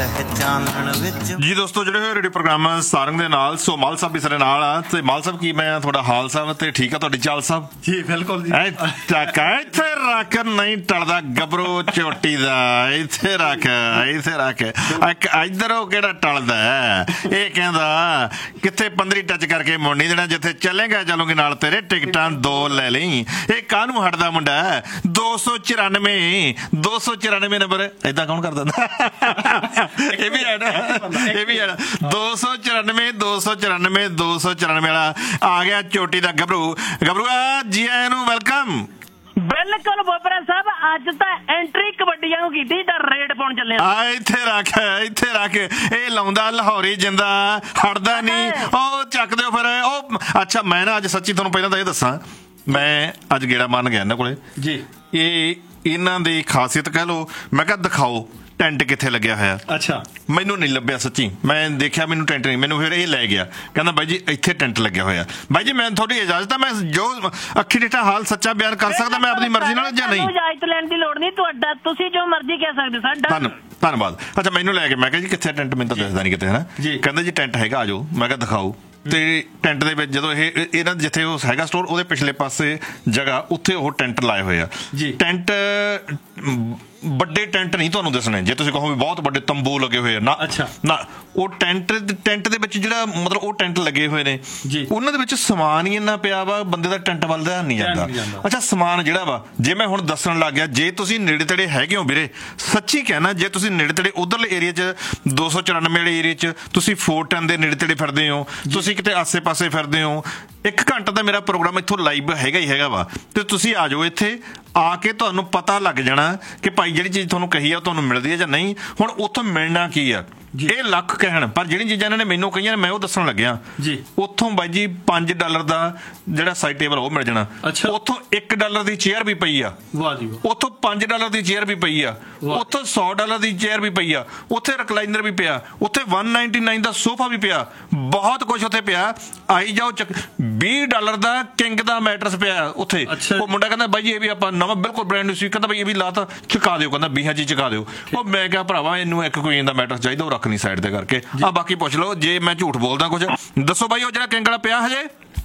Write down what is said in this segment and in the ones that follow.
ਜੀ ਦੋਸਤੋ, ਜਿਹੜੇ ਹੋਏ ਰੇਡੀਓ ਪ੍ਰੋਗਰਾਮ ਸਾਰੰਗ ਦੇ ਨਾਲ, ਸੋ ਮਾਲ ਸਾਹਿਬ ਵੀ ਸਾਡੇ ਨਾਲ ਆ। ਤੇ ਮਾਲ ਸਾਹਿਬ, ਕੀ ਮੈਂ ਤੁਹਾਡਾ ਹਾਲ ਸਾਹਿਬ ਤੇ ਠੀਕ ਆ? ਤੁਹਾਡੀ ਚਾਲ ਸਾਹਿਬ? ਜੀ ਬਿਲਕੁਲ ਜੀ। ਇੱਥੇ ਰੱਖ, ਨਹੀਂ ਟਲਦਾ ਗੱਭਰੂ ਚੋਟੀ ਦਾ, ਇੱਥੇ ਰੱਖ, ਇੱਥੇ ਰੱਖ। ਇੱਧਰ ਉਹ ਕਿਹੜਾ ਟਲਦਾ? ਇਹ ਕਹਿੰਦਾ ਕਿੱਥੇ 15 ਟੱਚ ਕਰਕੇ ਮੁੜ ਨਹੀਂ ਦੇਣਾ, ਜਿੱਥੇ ਚੱਲੇਗਾ ਚੱਲੂਗੇ ਨਾਲ ਤੇਰੇ, ਟਿਕਟਾਂ 2 ਲੈ ਲਈ। ਇਹ ਕਾਹਨੂੰ ਹਟਦਾ ਮੁੰਡਾ? 294 ਨੰਬਰ ਏਦਾਂ ਕੌਣ ਕਰਦਾ? ਇਹ ਵੀ ਹੈ ਨਾ, ਇਹ ਵੀ ਹੈ ਨਾ। 294 ਵਾਲਾ ਆ ਗਿਆ ਚੋਟੀ ਦਾ ਗੱਭਰੂ। ਗੱਭਰੂਆ ਜੀ ਆਇਆਂ ਨੂੰ, ਵੈਲਕਮ। ਬਿਲਕੁਲ ਬੋਬਰਾ ਸਾਹਿਬ, ਅੱਜ ਤਾਂ ਐਂਟਰੀ ਕਬੱਡੀਆਂ ਨੂੰ ਕੀਤੀ ਤਾਂ ਰੇਡ ਪਾਉਣ ਚੱਲੇ ਆ। ਇੱਥੇ ਰੱਖ, ਇੱਥੇ ਰੱਖ। ਇਹ ਲਾਉਂਦਾ ਲਾਹੌਰੀ ਜਿੰਦਾ, ਹਟਦਾ ਨਹੀਂ। ਉਹ ਚੱਕ ਦਿਓ ਫਿਰ। ਉਹ ਅੱਛਾ, ਮੈਂ ਨਾ ਅੱਜ ਸੱਚੀ ਤੁਹਾਨੂੰ ਪਹਿਲਾਂ ਤਾਂ ਇਹ ਦੱਸਾਂ, ਮੈਂ ਅੱਜ ਗੇੜਾ ਮਾਰਨ ਗਿਆ ਇਹਨਾਂ ਕੋਲੇ ਜੀ। ਇਹਨਾਂ ਦੀ ਖਾਸੀਅਤ ਕਹਿ ਲਓ। ਮੈਂ ਕਿਹਾ ਦਿਖਾਓ ਟੈਂਟ ਕਿੱਥੇ ਲੱਗਿਆ ਹੋਇਆ। ਅੱਛਾ, ਮੈਨੂੰ ਨਹੀਂ ਲੱਭਿਆ ਸੱਚੀ। ਮੈਂ ਦੇਖਿਆ, ਮੈਨੂੰ ਟੈਂਟ ਨਹੀਂ। ਮੈਨੂੰ ਫਿਰ ਇਹ ਲੈ ਗਿਆ, ਕਹਿੰਦਾ ਬਾਈ ਜੀ ਇੱਥੇ ਟੈਂਟ ਲੱਗਿਆ ਹੋਇਆ। ਬਾਈ ਜੀ, ਮੈਂ ਤੁਹਾਡੀ ਇਜਾਜ਼ਤ ਆ, ਮੈਂ ਜੋ ਅੱਖੀ ਡਿੱਠਾ ਹਾਲ ਸੱਚਾ ਬਿਆਨ ਕਰ ਸਕਦਾ ਮੈਂ ਆਪਣੀ ਮਰਜ਼ੀ ਨਾਲ, ਜਾਂ ਨਹੀਂ? ਇਜਾਜ਼ਤ ਲੈਣ ਦੀ ਲੋੜ ਨਹੀਂ, ਤੁਹਾਡਾ ਤੁਸੀਂ ਜੋ ਮਰਜ਼ੀ ਕਹਿ ਸਕਦੇ ਸਾਡਾ। ਧੰਨਵਾਦ। ਅੱਛਾ, ਮੈਨੂੰ ਲੈ ਕੇ, ਮੈਂ ਕਿਹਾ ਜੀ ਕਿੱਥੇ ਟੈਂਟ? ਮੈਨੂੰ ਤਾਂ ਦੱਸਦਾ ਨਹੀਂ ਕਿਤੇ, ਹੈ ਨਾ। ਕਹਿੰਦਾ ਜੀ ਟੈਂਟ ਹੈਗਾ, ਆ ਜਾਓ। ਮੈਂ ਕਿਹਾ ਦਿਖਾਓ। ਤੇ ਟੈਂਟ ਦੇ ਵਿੱਚ ਜਦੋਂ ਇਹਨਾਂ ਜਿੱਥੇ ਉਹ ਹੈਗਾ ਸਟੋਰ, ਉਹਦੇ ਪਿਛਲੇ ਪਾਸੇ ਜਗ੍ਹਾ, ਉੱਥੇ ਉਹ ਟੈਂਟ ਲਾਏ ਹੋਏ ਆ। ਟੈਂਟ ਵੱਡੇ ਟੈਂਟ ਨਹੀਂ ਤੁਹਾਨੂੰ ਦੱਸਣੇ, ਜੇ ਤੁਸੀਂ ਕਹੋ ਵੀ ਬਹੁਤ ਵੱਡੇ ਤੰਬੂ ਲੱਗੇ ਹੋਏ ਆ ਨਾ। ਅੱਛਾ ਨਾ, ਉਹ ਟੈਂਟ ਦੇ ਵਿੱਚ ਜਿਹੜਾ ਮਤਲਬ ਉਹ ਟੈਂਟ ਲੱਗੇ ਹੋਏ ਨੇ, ਉਹਨਾਂ ਦੇ ਵਿੱਚ ਸਮਾਨ ਹੀ ਇੰਨਾ ਪਿਆ ਵਾ, ਬੰਦੇ ਦਾ ਟੈਂਟ ਵੱਲ ਦਾ ਨਹੀਂ ਜਾਂਦਾ। ਅੱਛਾ, ਸਮਾਨ ਜਿਹੜਾ ਵਾ, ਜੇ ਮੈਂ ਹੁਣ ਦੱਸਣ ਲੱਗ ਗਿਆ, ਜੇ ਤੁਸੀਂ ਨੇੜੇ ਤੇੜੇ ਹੈਗੇ ਹੋ ਵੀਰੇ, ਸੱਚੀ ਕਹਿਣਾ, ਜੇ ਤੁਸੀਂ ਨੇੜੇ ਤੇੜੇ ਉਧਰਲੇ ਏਰੀਆ 'ਚ 294 ਵਾਲੇ ਏਰੀਆ 'ਚ ਤੁਸੀਂ 410 ਦੇ ਨੇੜੇ ਤੇੜੇ ਫਿਰਦੇ ਹੋ, ਤੁਸੀਂ ਕਿਤੇ ਆਸੇ ਪਾਸੇ ਫਿਰਦੇ ਹੋ, 1 ਘੰਟਾ ਦਾ ਮੇਰਾ ਪ੍ਰੋਗਰਾਮ ਇੱਥੋਂ ਲਾਈਵ ਹੈਗਾ ਹੀ ਹੈਗਾ ਵਾ। ਤੇ ਤੁਸੀਂ ਆ ਜਾਓ ਇੱਥੇ, ਆ ਕੇ ਤੁਹਾਨੂੰ ਪਤਾ ਲੱਗ ਜਾਣਾ ਕਿ ਭਾਈ ਜਿਹੜੀ ਚੀਜ਼ ਤੁਹਾਨੂੰ ਕਹੀ ਆ ਉਹ ਤੁਹਾਨੂੰ ਮਿਲਦੀ ਹੈ ਜਾਂ ਨਹੀਂ। ਹੁਣ ਉੱਥੋਂ ਮਿਲਣਾ ਕੀ ਆ, ਇਹ ਲੱਖ ਕਹਿਣ, ਪਰ ਜਿਹੜੀਆਂ ਚੀਜ਼ਾਂ ਇਹਨਾਂ ਨੇ ਮੈਨੂੰ ਕਹੀਆਂ ਮੈਂ ਉਹ ਦੱਸਣ ਲੱਗਿਆ ਜੀ। ਉੱਥੋਂ ਬਾਈ ਜੀ $5 ਦਾ ਜਿਹੜਾ ਸਾਈਡ ਟੇਬਲ ਉਹ ਮਿਲ ਜਾਣਾ। ਉੱਥੋਂ $1 ਦੀ ਚੇਅਰ ਵੀ ਪਈ ਆ, ਉੱਥੋਂ $5 ਦੀ ਚੇਅਰ ਵੀ ਪਈ ਆ, ਉੱਥੋਂ $100 ਦੀ ਚੇਅਰ ਵੀ ਪਈ ਆ, ਉੱਥੇ ਰਿਕਲਾਈਨਰ ਵੀ ਪਿਆ, ਉੱਥੇ $199 ਦਾ ਸੋਫਾ ਵੀ ਪਿਆ, ਬਹੁਤ ਕੁਛ ਉੱਥੇ ਪਿਆ। ਆਈ ਜਾਓ, $20 ਦਾ ਕਿੰਗ ਦਾ ਮੈਟਰਸ ਪਿਆ ਉੱਥੇ। ਉਹ ਮੁੰਡਾ ਕਹਿੰਦਾ ਬਾਈ ਜੀ ਇਹ ਵੀ ਆਪਾਂ ਨਵਾਂ ਬਿਲਕੁਲ ਬ੍ਰਾਂਡ ਨਿਊ ਸੀ, ਕਹਿੰਦਾ ਬਾਈ ਇਹ ਵੀ ਲਾ ਤਾਂ ਚੁਕਾ ਦਿਓ, ਕਹਿੰਦਾ 20 ਜੀ ਚੁਕਾ ਦਿਓ। ਉਹ ਮੈਂ ਕਿਹਾ ਭਰਾਵਾ ਇਹਨੂੰ ਇੱਕ ਕੁਈਨ ਦਾ ਮੈਟਰਸ ਚਾਹੀਦਾ, ਉਹ ਰੱਖਣੀ ਸਾਈਡ ਤੇ ਕਰਕੇ। ਆ ਬਾਕੀ ਪੁੱਛ ਲਓ ਜੇ ਮੈਂ ਝੂਠ ਬੋਲਦਾ ਕੁਝ। ਦੱਸੋ ਬਾਈ, ਉਹ ਜਿਹੜਾ ਕਿੰਗ ਵਾਲਾ ਪਿਆ ਹਜੇ?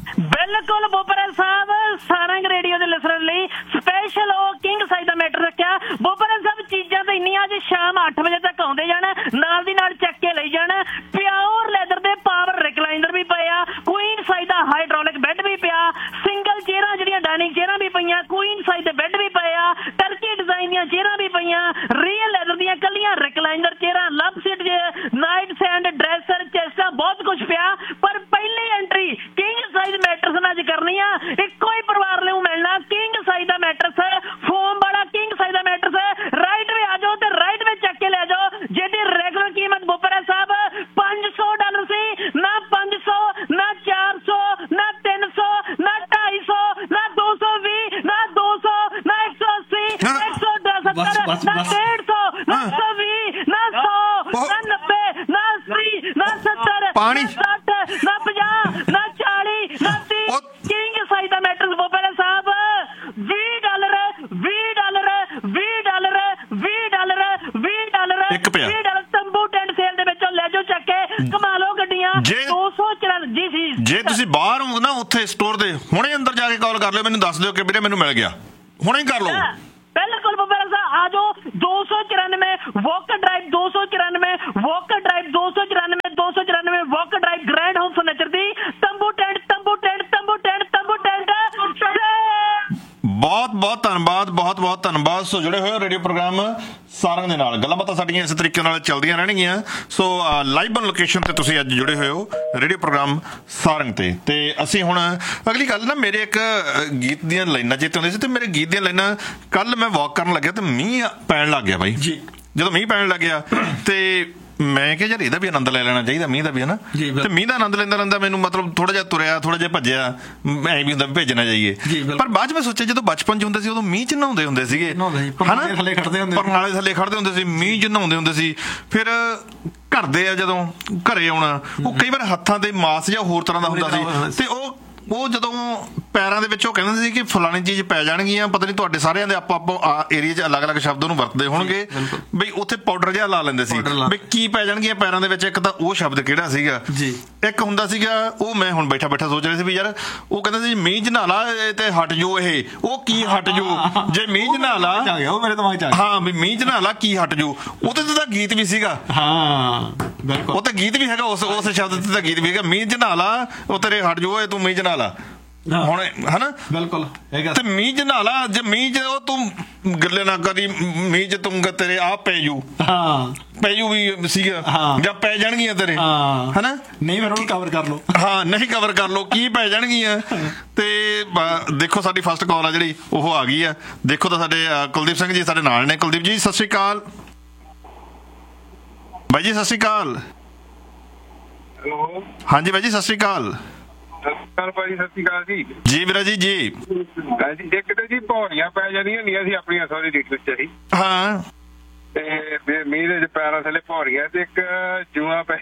ਬਿਲਕੁਲ ਬੋਪਰਾ ਸਾਹਿਬ, ਸਾਰੰਗ ਰੇਡੀਓ ਦੇ ਲਿਸਨਰ ਲਈ ਸਪੈਸ਼ਲ ਉਹ ਕਿੰਗ ਸਾਈਜ਼ ਦਾ ਮੈਟਰ ਰੱਖਿਆ। ਬੋਪਰਾ ਸਾਹਿਬ, ਚੀਜ਼ਾਂ ਤਾਂ ਇੰਨੀਆਂ, ਅੱਜ ਸ਼ਾਮ 8 ਵਜੇ ਤੱਕ ਆਉਂਦੇ ਜਾਣਾ, ਨਾਲ ਦੀ ਨਾਲ ਚੱਕ ਕੇ ਲਈ ਜਾਣਾ। ਪਿਓਰ ਲੈਦਰ ਦੇ ਪਾਵਰ ਰਿਕਲਾਈਨਰ ਵੀ ਪਏ ਆ, ਕੁਈਨ ਸਾਈਜ਼ ਦਾ ਹਾਈਡ੍ਰੋਲਿਕ ਬੈੱਡ ਵੀ ਪਿਆ, ਸਿੰਗਲ ਚੇਅਰਾਂ ਜਿਹੜੀਆਂ ਡਾਈਨਿੰਗ ਚੇਅਰਾਂ ਵੀ ਪਈਆਂ, ਕੁਈਨ ਸਾਈਜ਼ ਦੇ ਬੈੱਡ ਵੀ ਪਏ ਆ, ਟਰਕੀ ਡਿਜ਼ਾਈਨ ਦੀਆਂ ਚੇਅਰਾਂ ਵੀ ਪਈਆਂ, ਰੀਅਲ ਲੈਦਰ ਦੀਆਂ ਕੱਲੀਆਂ ਰਿਕਲਾਈਨਰ ਚੇਅਰਾਂ, ਲਵ ਸੀਟ, ਨਾਈਟ ਸੈਂਡ, ਡਰੈਸਰ, ਚੈਸਟਾਂ, ਬਹੁਤ ਕੁਛ ਪਿਆ। ਪਰ ਪਹਿਲੀ ਐਂਟਰੀ ਕਿੰਗ ਸਾਈਜ਼ ਮੈਟਰਸ ਨਾਲ ਅੱਜ ਕਰਨੀ ਆ। ਇੱਕੋ ਹੀ ਪਰਿਵਾਰ ਨੂੰ ਮਿਲਣਾ ਕਿੰਗ ਸਾਈਜ਼ ਦਾ ਮੈਟਰਸ, ਫੋਮ ਵਾਲਾ ਕਿੰਗ ਸਾਈਜ਼ ਦਾ ਮੈਟਰਸ। ਰਾਈਟ ਵੇ ਆ ਜਾਓ ਤੇ ਰਾਈਟ ਵੇ ਚੱਕ ਕੇ ਲੈ ਜਾਓ, ਜਿਹਦੀ ਰੈਗੂਲਰ ਕੀਮਤ ਬੋਪਰਾ ਸਾਹਿਬ $500 ਸੀ, ਨਾ 500, ਨਾ 400, ਨਾ 300, ਨਾ 250, ਨਾ 220, ਨਾ 200, ਨਾ 180, 170, ਨਾ 150, ਨਾ 120, ਨਾ 100, ਨਾ 90, ਨਾ 80, ਨਾ 70, ਪਾਣੀ, ਨਾ 60, ਨਾ 50, ਨਾ 40, ਨਾ 30। ਕਿੰਗ ਸਾਈਜ਼ ਦਾ ਮੈਟਰਸ ਬੋਪਰਾ ਸਾਹਿਬ $20, $20 ਤੰਬੂ ਟੈਂਟ ਸੇਲ ਦੇ ਵਿੱਚੋਂ ਲੈ ਜਾਓ ਚੱਕ ਕੇ, ਕਮਾ ਲਓ ਗੱਡੀਆਂ। 294 ਜੀ ਸੀ। ਜੇ ਤੁਸੀਂ ਬਾਹਰ ਹੋ ਨਾ ਉੱਥੇ ਸਟੋਰ ਦੇ, ਹੁਣੇ ਅੰਦਰ ਜਾ ਕੇ ਕਾਲ ਕਰ ਲਿਓ, ਮੈਨੂੰ ਦੱਸ ਦਿਓ ਕਿ ਵੀਰੇ ਮੈਨੂੰ ਮਿਲ ਗਿਆ, ਹੁਣੇ ਕਰ ਲਓ। ਬਿਲਕੁਲ ਬੋਪਰਾ ਸਾਹਿਬ, ਆ ਜਾਓ। 294 Walker drive, 294 Walker drive, 294 Walker drive, grand home furniture ਦੀ ਤੰਬੂ ਟੈਂਟ, ਤੰਬੂ ਟੈਂਟ, ਤੰਬੂ ਟੈਂਟ, ਤੰਬੂ ਟੈਂਟ। ਬਹੁਤ ਬਹੁਤ ਧੰਨਵਾਦ, ਬਹੁਤ ਬਹੁਤ ਧੰਨਵਾਦ। ਸੋ ਜੁੜੇ ਹੋਏ ਰੇਡੀਓ ਪ੍ਰੋਗਰਾਮ ਸਾਰੰਗ ਦੇ ਨਾਲ, ਗੱਲਾਂ ਬਾਤਾਂ ਸਾਡੀਆਂ ਇਸ ਤਰੀਕੇ ਨਾਲ ਚੱਲਦੀਆਂ ਰਹਿਣਗੀਆਂ। ਸੋ ਲਾਈਵ ਔਨ ਲੋਕੇਸ਼ਨ ਤੇ ਤੁਸੀਂ ਅੱਜ ਜੁੜੇ ਹੋਏ ਹੋ ਰੇਡੀਓ ਪ੍ਰੋਗਰਾਮ ਸਾਰੰਗ ਤੇ ਅਸੀਂ ਹੁਣ ਅਗਲੀ ਗੱਲ ਨਾ, ਮੇਰੇ ਇੱਕ ਗੀਤ ਦੀਆਂ ਲਾਈਨਾਂ ਚੇਤੇ ਆਉਂਦੀਆਂ ਸੀ, ਤੇ ਮੇਰੇ ਗੀਤ ਦੀਆਂ ਲਾਈਨਾਂ, ਕੱਲ ਮੈਂ ਵਾਕ ਕਰਨ ਲੱਗਿਆ ਤੇ ਮੀਂਹ ਪੈਣ ਲੱਗ ਗਿਆ ਬਾਈ ਜੀ। ਜਦੋਂ ਮੀਂਹ ਪੈਣ ਲੱਗਿਆ ਤੇ ਮੈਂ ਕਿਹਾ ਯਾਰ ਇਹਦਾ ਵੀ ਆਨੰਦ ਲੈ ਲੈਣਾ ਚਾਹੀਦਾ, ਮੀਂਹ ਦਾ ਵੀ, ਹਨਾ। ਤੇ ਮੀਂਹ ਦਾ ਆਨੰਦ ਲੈਂਦਾ ਮੈਨੂੰ ਮਤਲਬ ਥੋੜਾ ਜਿਹਾ ਤੁਰਿਆ, ਥੋੜਾ ਜਿਹਾ ਭੱਜਿਆ, ਐ ਵੀ ਹੁੰਦਾ ਭੇਜ ਨਾ ਜਾਈਏ। ਪਰ ਬਾਅਦ ਚ ਮੈਂ ਸੋਚਿਆ, ਜਦੋਂ ਬਚਪਨ ਚ ਹੁੰਦੇ ਸੀ ਉਦੋਂ ਮੀਂਹ ਚ ਨਹਾਉਂਦੇ ਹੁੰਦੇ ਸੀਗੇ, ਪਰਨਾਲੇ ਥੱਲੇ ਖੜਦੇ ਹੁੰਦੇ ਸੀ, ਮੀਂਹ ਚ ਨਹਾਉਂਦੇ ਹੁੰਦੇ ਸੀ। ਫਿਰ ਘਰ ਦੇ ਆ ਜਦੋਂ ਘਰੇ ਆਉਣਾ, ਉਹ ਕਈ ਵਾਰ ਹੱਥਾਂ ਤੇ ਮਾਸ ਜਾਂ ਹੋਰ ਤਰ੍ਹਾਂ ਦਾ ਹੁੰਦਾ ਸੀ, ਤੇ ਉਹ ਉਹ ਜਦੋਂ ਪੈਰਾਂ ਦੇ ਵਿੱਚ ਉਹ ਕਹਿੰਦੇ ਸੀ ਕਿ ਫਲਾਣੀ ਚੀਜ਼ ਪੈ ਜਾਣਗੀਆਂ, ਪਤਾ ਨਹੀਂ ਤੁਹਾਡੇ ਸਾਰਿਆਂ ਦੇ ਆਪੋ ਏਰੀਆ 'ਚ ਅਲੱਗ-ਅਲੱਗ ਸ਼ਬਦ ਉਹਨੂੰ ਵਰਤਦੇ ਹੋਣਗੇ, ਬਈ ਉੱਥੇ ਪਾਊਡਰ ਜਿਹਾ ਲਾ ਲੈਂਦੇ ਸੀ ਬਈ ਕੀ ਪੈ ਜਾਣਗੀਆਂ ਪੈਰਾਂ ਦੇ ਵਿੱਚ। ਇੱਕ ਤਾਂ ਉਹ ਸ਼ਬਦ ਕਿਹੜਾ ਸੀਗਾ, ਇੱਕ ਹੁੰਦਾ ਸੀਗਾ ਉਹ ਮੈਂ ਹੁਣ ਬੈਠਾ ਬੈਠਾ ਸੋਚ ਰਿਹਾ ਸੀ ਵੀ ਯਾਰ ਉਹ ਕਹਿੰਦੇ ਸੀ ਮੀਂਹ 'ਚ ਨਹਾ ਲਾ ਤੇ ਹਟ ਜਾਓ, ਇਹ ਉਹ ਕੀ ਹਟ ਜਾਓ ਜੇ ਮੀਂਹ 'ਚ ਨਹਾ ਲਾ, ਉਹ ਮੇਰੇ ਦਿਮਾਗ 'ਚ ਆ ਗਿਆ। ਹਾਂ ਵੀ ਮੀਂਹ 'ਚ ਨਹਾ ਲਾ ਕੀ ਹਟ ਜਾਓ, ਉਹਦੇ ਤੇ ਤਾਂ ਗੀਤ ਵੀ ਸੀਗਾ। ਹਾਂ ਬਿਲਕੁਲ, ਉਹ ਤਾਂ ਗੀਤ ਵੀ ਹੈਗਾ ਉਸ ਸ਼ਬਦ ਤੇ ਤਾਂ ਗੀਤ ਵੀ ਹੈਗਾ, ਮੀਂਹ 'ਚ ਨਹਾ ਲਾ ਉਹ ਤੇਰੇ ਹਟ ਜਾਓ, ਤੂੰ ਮੀਂਹ 'ਚ ਨਹਾ ਲਾ ਹੁਣ, ਹਨਾ ਬਿਲਕੁਲ। ਤੇ ਮੀਂਹ 'ਚ ਨਹਾ ਲਾ, ਜੇ ਮੀਂਹ 'ਚ ਉਹ ਤੂੰ ਗੱਲੇ ਨਾ ਕਰੀ, ਮੀਂਹ 'ਚ ਤੂੰ ਤੇਰੇ ਆਪ ਪੈ ਜੂ, ਪੈ ਜੂ ਵੀ ਸੀਗਾ ਜਾਂ ਪੈ ਜਾਣਗੀਆਂ ਤੇਰੇ, ਹਨਾ ਨਹੀਂ ਫਿਰ ਉਹਨੂੰ ਕਵਰ ਕਰ ਲਓ, ਹਾਂ ਨਹੀਂ ਕਵਰ ਕਰ ਲਓ ਕੀ ਪੈ ਜਾਣਗੀਆਂ। ਤੇ ਦੇਖੋ ਸਾਡੀ ਫਸਟ ਕਾਲ ਆ ਜਿਹੜੀ ਉਹ ਆ ਗਈ ਆ, ਦੇਖੋ ਤਾਂ ਸਾਡੇ ਕੁਲਦੀਪ ਸਿੰਘ ਜੀ ਸਾਡੇ ਨਾਲ ਨੇ। ਕੁਲਦੀਪ ਜੀ ਸਤਿ ਸ਼੍ਰੀ ਅਕਾਲ। ਬਾਈ ਜੀ ਸਤਿ ਸ਼੍ਰੀ ਅਕਾਲ। ਹਾਂਜੀ ਬਾਈ ਜੀ ਸਤਿ ਸ਼੍ਰੀ ਅਕਾਲ। ਭਾਜੀ ਸਤਿ ਸ਼੍ਰੀ ਅਕਾਲ ਜੀ। ਜੀ ਵੀਰਾ ਜੀ ਜੀ। ਇੱਕ ਤਾਂ ਜੀ ਪੌੜੀਆਂ ਪੈ ਜਾਂਦੀਆਂ ਹੁੰਦੀਆਂ ਸੀ ਆਪਣੀਆਂ ਸੌਰੀ ਡੀਟ ਵਿੱਚ ਅਸੀਂ, ਹਾਂ ਤੇ ਮੀਂਹ ਦੇ ਪੈਰਾਂ ਥੱਲੇ ਪੌੜੀਆਂ ਤੇ ਇੱਕ ਜੂਆਂ ਪੈ।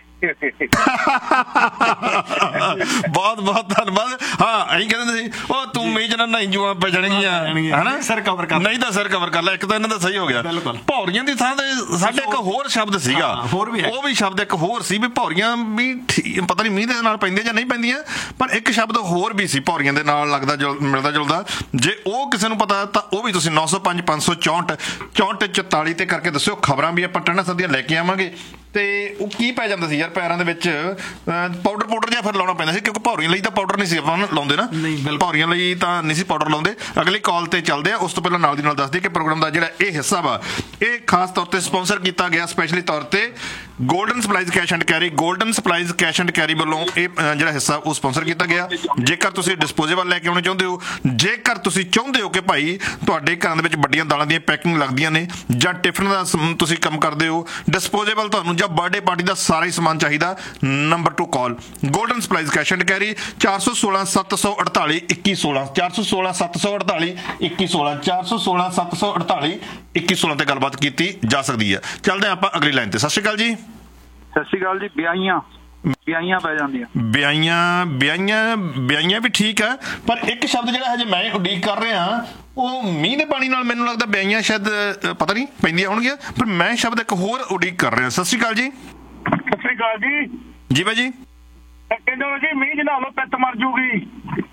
ਬਹੁਤ ਬਹੁਤ ਧੰਨਵਾਦ। ਹਾਂ ਅਸੀਂ ਕਹਿੰਦੇ ਸੀ ਉਹ ਤੂੰ ਮੀਂਹ 'ਚ ਨਾ ਨਹਾਈ ਜੂਆਂ ਪੈ ਜਾਣਗੀਆਂ, ਹਨਾ ਸਿਰ ਕਵਰ ਕਰ, ਨਹੀਂ ਤਾਂ ਸਿਰ ਕਵਰ ਕਰ ਲੈ। ਇੱਕ ਤਾਂ ਇਹਨਾਂ ਦਾ ਸਹੀ ਹੋ ਗਿਆ। ਭੌਰੀਆਂ ਦੀ ਥਾਂ ਤੇ ਸਾਡੇ ਇੱਕ ਹੋਰ ਸ਼ਬਦ ਸੀਗਾ, ਉਹ ਵੀ ਸ਼ਬਦ ਇੱਕ ਹੋਰ ਸੀ ਵੀ ਭੌਰੀਆਂ ਵੀ ਪਤਾ ਨਹੀਂ ਮੀਂਹ ਦੇ ਨਾਲ ਪੈਂਦੀਆਂ ਜਾਂ ਨਹੀਂ ਪੈਂਦੀਆਂ, ਪਰ ਇੱਕ ਸ਼ਬਦ ਹੋਰ ਵੀ ਸੀ ਭੌਰੀਆਂ ਦੇ ਨਾਲ ਲੱਗਦਾ ਮਿਲਦਾ ਜੁਲਦਾ। ਜੇ ਉਹ ਕਿਸੇ ਨੂੰ ਪਤਾ ਤਾਂ ਉਹ ਵੀ ਤੁਸੀਂ 905 564 6444 ਤੇ ਕਰਕੇ ਦੱਸਿਓ। ਖਬਰਾਂ ਵੀ ਆਪਾਂ ਟੰਨਾ ਸਦੀਆਂ ਲੈ ਕੇ ਆਵਾਂਗੇ। ਤੇ ਉਹ ਕੀ ਪੈ ਜਾਂਦਾ ਸੀ ਯਾਰ ਪੈਰਾਂ ਦੇ ਵਿੱਚ, ਪਾਊਡਰ ਜਿਹਾ ਫਿਰ ਲਾਉਣਾ ਪੈਂਦਾ ਸੀ ਕਿਉਂਕਿ ਭੌਰੀਆਂ ਲਈ ਤਾਂ ਪਾਊਡਰ ਨਹੀਂ ਸੀ ਆਪਾਂ ਲਾਉਂਦੇ ਨਾ, ਭੌਰੀਆਂ ਲਈ ਤਾਂ ਨਹੀਂ ਸੀ ਪਾਊਡਰ ਲਾਉਂਦੇ। ਅਗਲੀ ਕਾਲ ਤੇ ਚੱਲਦੇ ਆ, ਉਸ ਤੋਂ ਪਹਿਲਾਂ ਨਾਲ ਦੀ ਨਾਲ ਦੱਸ ਦਈਏ ਕਿ ਪ੍ਰੋਗਰਾਮ ਦਾ ਜਿਹੜਾ ਇਹ ਹਿੱਸਾ ਵਾ ਇਹ ਖਾਸ ਤੌਰ ਤੇ ਸਪਾਂਸਰ ਕੀਤਾ ਗਿਆ ਸਪੈਸ਼ਲੀ ਤੌਰ ਤੇ golden supplies cash and carry, golden supplies cash and carry ਵੱਲੋਂ ਇਹ ਜਿਹੜਾ ਹਿੱਸਾ ਉਹ ਸਪਾਂਸਰ ਕੀਤਾ ਗਿਆ। ਜੇਕਰ ਤੁਸੀਂ ਡਿਸਪੋਜ਼ੇਬਲ ਲੈ ਕੇ ਆਉਣੇ ਚਾਹੁੰਦੇ ਹੋ, ਜੇਕਰ ਤੁਸੀਂ ਚਾਹੁੰਦੇ ਹੋ ਕਿ ਭਾਈ ਤੁਹਾਡੇ ਘਰਾਂ ਦੇ ਵਿੱਚ ਵੱਡੀਆਂ ਦਾਲਾਂ ਦੀਆਂ ਪੈਕਿੰਗ ਲੱਗਦੀਆਂ ਨੇ ਜਾਂ ਟਿਫਨ ਦਾ ਤੁਸੀਂ ਕੰਮ ਕਰਦੇ ਹੋ, ਡਿਸਪੋਜ਼ੇਬਲ ਤੁਹਾਨੂੰ ਜਾਂ ਬਰਥਡੇ ਪਾਰਟੀ ਦਾ ਸਾਰਾ ਹੀ ਸਮਾਨ ਚਾਹੀਦਾ, number 2 call golden supplies cash and carry 416 748 2116 416 748 2116 416 748 2116 ਤੇ ਗੱਲਬਾਤ ਕੀਤੀ ਜਾ ਸਕਦੀ ਹੈ। ਚੱਲਦੇ ਆਪਾਂ ਅਗਲੀ ਲਾਈਨ ਤੇ। ਸਤਿ ਸ਼੍ਰੀ ਅਕਾਲ ਜੀ। ਸਤਿ ਸ਼੍ਰੀ ਅਕਾਲ ਜੀ। ਵਿਆਹੀਆਂ ਪੈ ਜਾਂਦੀਆਂ, ਵਿਆਹੀਆਂ ਵੀ ਠੀਕ ਆ, ਪਰ ਇੱਕ ਸ਼ਬਦ ਜਿਹੜਾ ਹਜੇ ਮੈਂ ਉਡੀਕ ਕਰ ਰਿਹਾ ਉਹ ਮੀਂਹ ਦੇ ਪਾਣੀ ਨਾਲ ਮੈਨੂੰ ਲੱਗਦਾ ਵਿਆਹੀਆਂ ਸ਼ਾਇਦ ਪਤਾ ਨਹੀਂ ਪੈਂਦੀਆਂ ਹੋਣਗੀਆਂ, ਪਰ ਮੈਂ ਸ਼ਬਦ ਇੱਕ ਹੋਰ ਉਡੀਕ ਕਰ ਰਿਹਾ। ਸਤਿ ਸ਼੍ਰੀ ਅਕਾਲ ਜੀ। ਸਤਿ ਸ਼੍ਰੀ ਅਕਾਲ ਜੀ। ਜੀ ਬਾਈ ਜੀ। ਕਹਿੰਦੇ ਜੀ ਮੀਂਹ ਜਨਾ ਲਓ ਪਿੱਤ ਮਰ ਜੂਗੀ।